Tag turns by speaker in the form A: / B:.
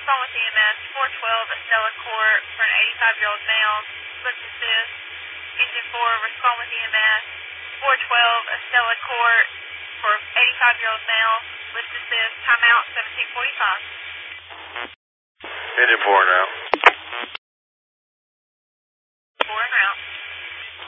A: respond with EMS, 412 Estella Court for an 85-year-old male, lift assist. Engine 4, respond with EMS, 412 Estella Court for 85-year-old male, lift assist, timeout 1745.
B: Engine 4 now.